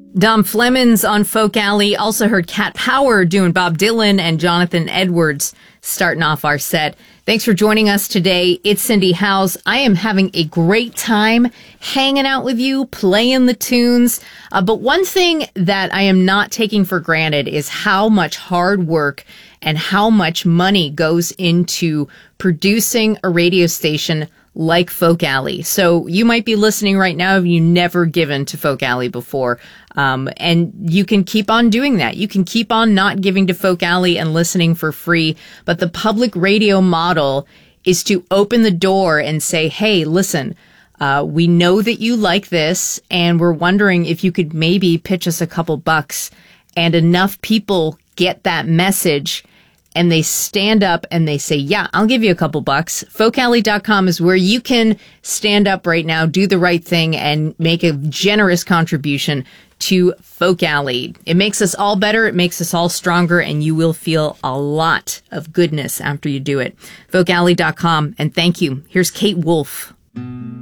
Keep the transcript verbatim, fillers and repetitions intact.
Dom Flemons on Folk Alley. Also heard Cat Power doing Bob Dylan and Jonathan Edwards starting off our set. Thanks for joining us today. It's Cindy Howes. I am having a great time hanging out with you, playing the tunes. Uh, but one thing that I am not taking for granted is how much hard work and how much money goes into producing a radio station like Folk Alley. So you might be listening right now if you've never given to Folk Alley before. Um, and you can keep on doing that. You can keep on not giving to Folk Alley and listening for free. But the public radio model is to open the door and say, hey, listen, uh, we know that you like this, and we're wondering if you could maybe pitch us a couple bucks. And enough people get that message and they stand up and they say, yeah, I'll give you a couple bucks. folk alley dot com is where you can stand up right now, do the right thing, and make a generous contribution to Folk Alley. It makes us all better. It makes us all stronger, and you will feel a lot of goodness after you do it. folk alley dot com, and thank you. Here's Kate Wolf.